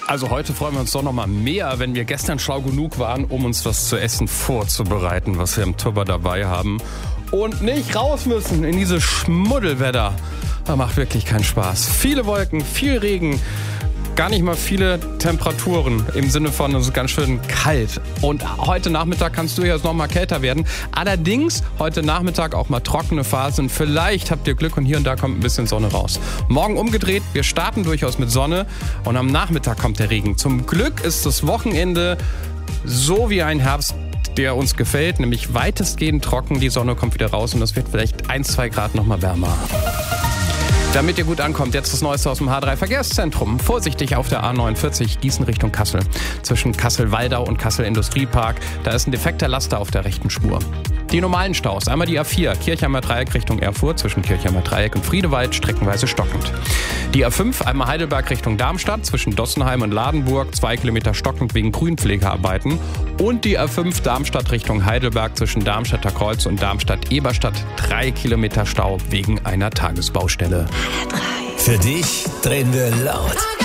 Also heute freuen wir uns doch noch mal mehr, wenn wir gestern schlau genug waren, um uns was zu essen vorzubereiten, was wir im Tupper dabei haben. Und nicht raus müssen in dieses Schmuddelwetter. Das macht wirklich keinen Spaß. Viele Wolken, viel Regen, gar nicht mal viele Temperaturen im Sinne von, es ist ganz schön kalt. Und heute Nachmittag kann es durchaus noch mal kälter werden. Allerdings heute Nachmittag auch mal trockene Phasen. Vielleicht habt ihr Glück und hier und da kommt ein bisschen Sonne raus. Morgen umgedreht, wir starten durchaus mit Sonne und am Nachmittag kommt der Regen. Zum Glück ist das Wochenende so wie ein Herbst, der uns gefällt, nämlich weitestgehend trocken. Die Sonne kommt wieder raus und es wird vielleicht 1-2 Grad noch mal wärmer. Damit ihr gut ankommt, jetzt das Neueste aus dem H3 Verkehrszentrum. Vorsichtig auf der A49 Gießen Richtung Kassel. Zwischen Kassel-Waldau und Kassel-Industriepark. Da ist ein defekter Laster auf der rechten Spur. Die normalen Staus. Einmal die A4 Kirchheimer Dreieck Richtung Erfurt. Zwischen Kirchheimer Dreieck und Friedewald streckenweise stockend. Die A5 einmal Heidelberg Richtung Darmstadt. Zwischen Dossenheim und Ladenburg 2 Kilometer stockend wegen Grünpflegearbeiten. Und die A5 Darmstadt Richtung Heidelberg zwischen Darmstadter Kreuz und Darmstadt-Eberstadt 3 Kilometer Stau wegen einer Tagesbaustelle. Für dich drehen wir laut.